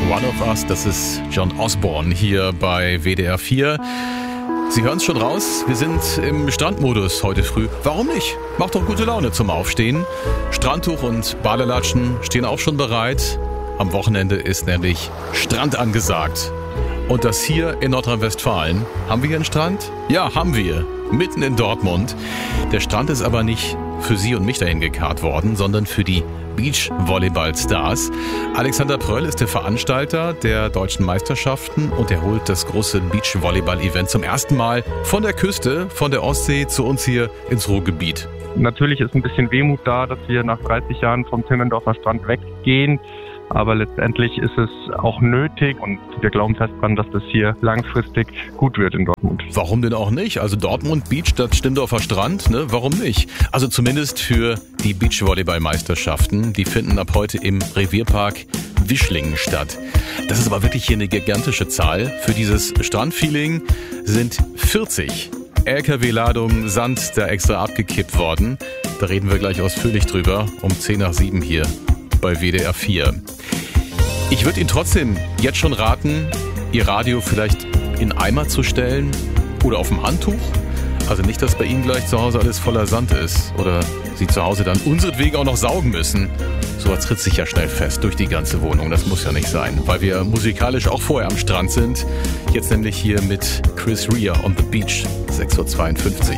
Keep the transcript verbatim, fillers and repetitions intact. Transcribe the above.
One of Us, das ist John Osborne hier bei W D R vier. Sie hören es schon raus, wir sind im Strandmodus heute früh. Warum nicht? Macht doch gute Laune zum Aufstehen. Strandtuch und Badelatschen stehen auch schon bereit. Am Wochenende ist nämlich Strand angesagt. Und das hier in Nordrhein-Westfalen. Haben wir hier einen Strand? Ja, haben wir. Mitten in Dortmund. Der Strand ist aber nicht für Sie und mich dahin gekarrt worden, sondern für die Beachvolleyball-Stars. Alexander Pröll ist der Veranstalter der deutschen Meisterschaften und er holt das große Beachvolleyball-Event zum ersten Mal von der Küste, von der Ostsee zu uns hier ins Ruhrgebiet. Natürlich ist ein bisschen Wehmut da, dass wir nach dreißig Jahren vom Timmendorfer Strand weggehen. Aber letztendlich ist es auch nötig und wir glauben fest dran, dass das hier langfristig gut wird in Dortmund. Warum denn auch nicht? Also Dortmund Beach statt Stimmdorfer Strand, ne? Warum nicht? Also zumindest für die Beachvolleyball-Meisterschaften. Die finden ab heute im Revierpark Wischlingen statt. Das ist aber wirklich hier eine gigantische Zahl. Für dieses Strandfeeling sind vierzig L K W-Ladungen Sand da extra abgekippt worden. Da reden wir gleich ausführlich drüber um zehn nach sieben hier bei W D R vier. Ich würde Ihnen trotzdem jetzt schon raten, Ihr Radio vielleicht in Eimer zu stellen oder auf dem Handtuch. Also nicht, dass bei Ihnen gleich zu Hause alles voller Sand ist oder Sie zu Hause dann unseretwegen auch noch saugen müssen. So was tritt sich ja schnell fest durch die ganze Wohnung. Das muss ja nicht sein, weil wir musikalisch auch vorher am Strand sind. Jetzt nämlich hier mit Chris Rea on the Beach, sechs Uhr zweiundfünfzig.